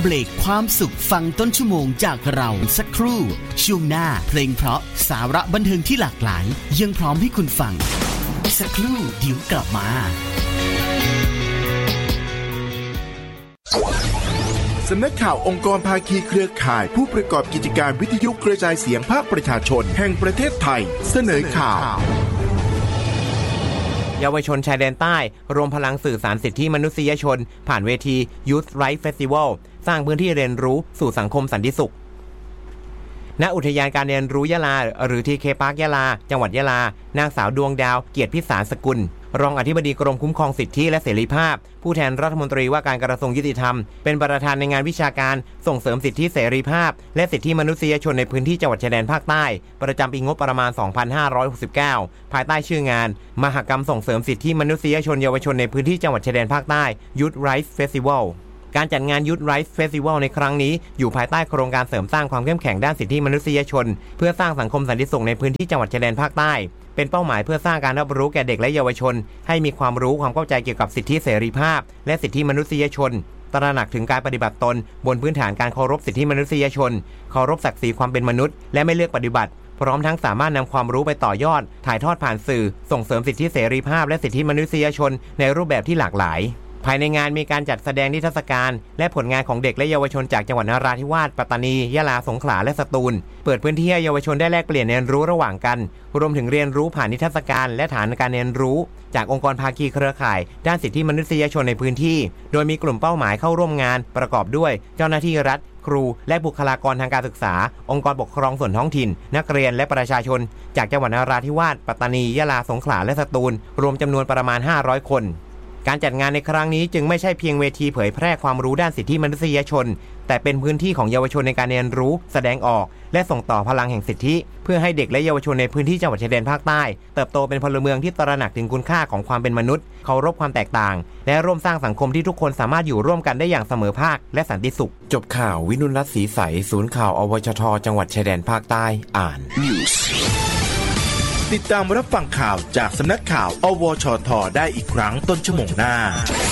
เบรกความสุขฟังต้นชั่วโมงจากเราสักครู่ช่วงหน้าเพลงเพราะสาระบันเทิงที่หลากหลายยังพร้อมให้คุณฟังสักครู่เดี๋ยวกลับมาสำนักข่าวองค์กรภาคีเครือข่ายผู้ประกอบกิจการวิทยุกระจายเสียงภาคประชาชนแห่งประเทศไทยเสนอข่าวเยาวชนชายแดนใต้รวมพลังสื่อสารสิทธิมนุษยชนผ่านเวที Youth Rights Festival สร้างพื้นที่เรียนรู้สู่สังคมสันติสุขณอุทยานการเรียนรู้ยะลาหรือ TK Park ยะลาจังหวัดยะลานางสาวดวงดาวเกียรติพิสารสกุลรองอธิบดีกรมคุ้มครองสิทธิและเสรีภาพผู้แทนรัฐมนตรีว่าการกระทรวงยุติธรรมเป็นประธานในงานวิชาการส่งเสริมสิทธิเสรีภาพและสิทธิมนุษยชนในพื้นที่จังหวัดชายแดนภาคใต้ประจำปีงบประมาณ 2569 ภายใต้ชื่องานมหกรรมส่งเสริมสิทธิมนุษยชนเยาวชนในพื้นที่จังหวัดชายแดนภาคใต้ Youth Rights Festivalการจัดงาน Youth Rights Festival ในครั้งนี้อยู่ภายใต้โครงการเสริมสร้างความเข้มแข็งด้านสิทธิมนุษยชนเพื่อสร้างสังคมสันติสุขในพื้นที่จังหวัดชายแดนภาคใต้เป็นเป้าหมายเพื่อสร้างการรับรู้แก่เด็กและเยาวชนให้มีความรู้ความเข้าใจเกี่ยวกับสิทธิเสรีภาพและสิทธิมนุษยชนตระหนักถึงการปฏิบัติตนบนพื้นฐานการเคารพสิทธิมนุษยชนเคารพศักดิ์ศรีความเป็นมนุษย์และไม่เลือกปฏิบัติพร้อมทั้งสามารถนำความรู้ไปต่อยอดถ่ายทอดผ่านสื่อส่งเสริมสิทธิเสรีภาพและสิทธิมนุษยชนในรูปแบบที่หลากหลายภายในงานมีการจัดแสดงนิทรรศการและผลงานของเด็กและเยาวชนจากจังหวัดนราธิวาสปัตตานียะลาสงขลาและสตูลเปิดพื้นที่ให้เยาวชนได้แลกเปลี่ยนเรียนรู้ระหว่างกันรวมถึงเรียนรู้ผ่านนิทรรศการและฐานการเรียนรู้จากองค์กรภาคีเครือข่ายด้านสิทธิมนุษยชนในพื้นที่โดยมีกลุ่มเป้าหมายเข้าร่วมงานประกอบด้วยเจ้าหน้าที่รัฐครูและบุคลากรทางการศึกษาองค์กรปกครองส่วนท้องถิ่นนักเรียนและประชาชนจากจังหวัดนราธิวาสปัตตานียะลาสงขลาและสตูลรวมจำนวนประมาณ500คนการจัดงานในครั้งนี้จึงไม่ใช่เพียงเวทีเผยแพร่ความรู้ด้านสิทธิมนุษยชนแต่เป็นพื้นที่ของเยาวชนในการเรียนรู้แสดงออกและส่งต่อพลังแห่งสิทธิเพื่อให้เด็กและเยาวชนในพื้นที่จังหวัดชายแดนภาคใต้เติบโตเป็นพลเมืองที่ตระหนักถึงคุณค่าของความเป็นมนุษย์เคารพความแตกต่างและร่วมสร้างสังคมที่ทุกคนสามารถอยู่ร่วมกันได้อย่างเสมอภาคและสันติสุขจบข่าววินุรัตน์ศรีใสศูนย์ข่าวอวชทจังหวัดชายแดนภาคใต้อ่านติดตามรับฟังข่าวจากสำนักข่าวอวชทได้อีกครั้งต้นชั่วโมงหน้า